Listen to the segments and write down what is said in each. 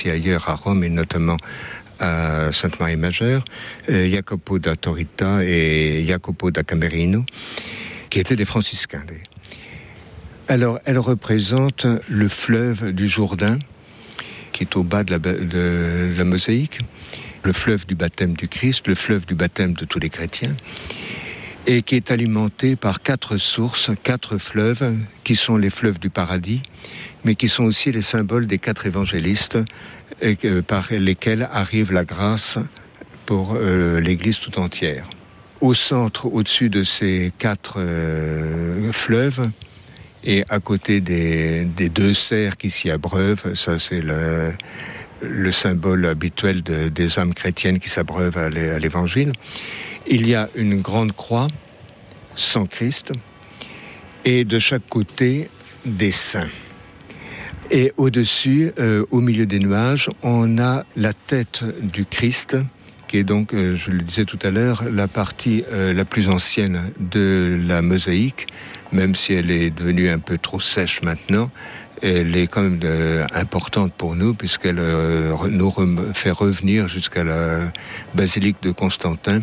aussi ailleurs à Rome et notamment à Sainte-Marie-Majeure, Jacopo da Torita et Jacopo da Camerino, qui étaient des franciscains. Alors, elle représente le fleuve du Jourdain, qui est au bas de la mosaïque, le fleuve du baptême du Christ, le fleuve du baptême de tous les chrétiens, et qui est alimenté par 4 sources, 4 fleuves, qui sont les fleuves du paradis, mais qui sont aussi les symboles des 4 évangélistes, par lesquels arrive la grâce pour l'Église tout entière. Au centre, au-dessus de ces 4 fleuves, et à côté des 2 cerfs qui s'y abreuvent, ça c'est le symbole habituel des âmes chrétiennes qui s'abreuvent à l'Évangile, il y a une grande croix sans Christ et de chaque côté des saints. Et au-dessus, au milieu des nuages, on a la tête du Christ, qui est donc, je le disais tout à l'heure, la partie la plus ancienne de la mosaïque, même si elle est devenue un peu trop sèche maintenant. Elle est quand même importante pour nous, puisqu'elle nous fait revenir jusqu'à la basilique de Constantin.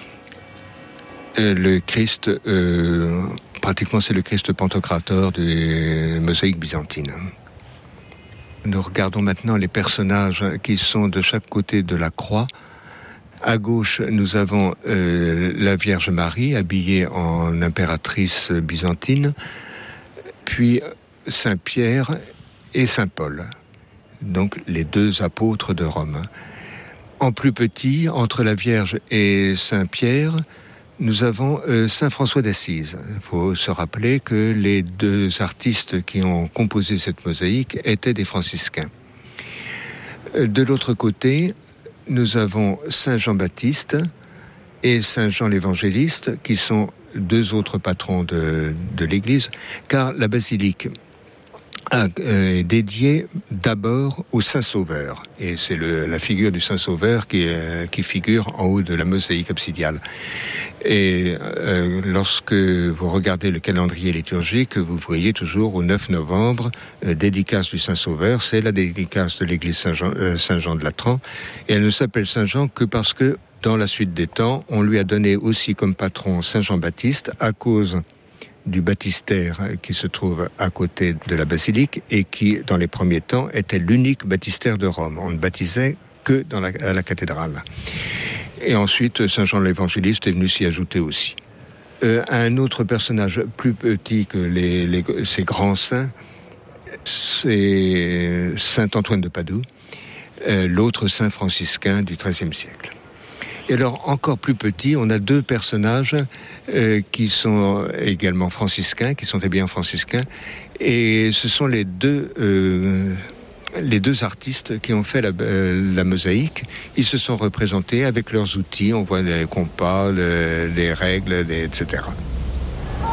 Le Christ, pratiquement c'est le Christ pantocrator des mosaïques byzantines. Nous regardons maintenant les personnages qui sont de chaque côté de la croix. À gauche, nous avons la Vierge Marie, habillée en impératrice byzantine, puis Saint Pierre et Saint Paul, donc les 2 apôtres de Rome. En plus petit, entre la Vierge et Saint Pierre, nous avons Saint François d'Assise. Il faut se rappeler que les 2 artistes qui ont composé cette mosaïque étaient des franciscains. De l'autre côté, nous avons Saint Jean-Baptiste et Saint Jean l'Évangéliste, qui sont 2 autres patrons de l'Église, car la basilique est dédiée d'abord au Saint-Sauveur. Et c'est la figure du Saint-Sauveur qui figure en haut de la mosaïque absidiale. Et lorsque vous regardez le calendrier liturgique, vous voyez toujours au 9 novembre, dédicace du Saint-Sauveur, c'est la dédicace de l'église Saint-Jean de Latran. Et elle ne s'appelle Saint-Jean que parce que, dans la suite des temps, on lui a donné aussi comme patron Saint-Jean-Baptiste à cause du baptistère qui se trouve à côté de la basilique et qui, dans les premiers temps, était l'unique baptistère de Rome. On ne baptisait que à la cathédrale. Et ensuite, Saint Jean l'Évangéliste est venu s'y ajouter aussi. Un autre personnage plus petit que ces grands saints, c'est Saint Antoine de Padoue, l'autre saint franciscain du XIIIe siècle. Et alors, encore plus petit, on a 2 personnages qui sont également franciscains, qui sont très bien franciscains, et ce sont les deux artistes qui ont fait la mosaïque. Ils se sont représentés avec leurs outils, on voit les compas, les règles, etc.